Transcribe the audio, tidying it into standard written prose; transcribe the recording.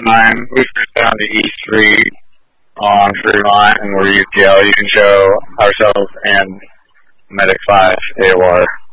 9, we've down to E3 on Fremont, and we're UTL. You can show ourselves and Medic 5 AOR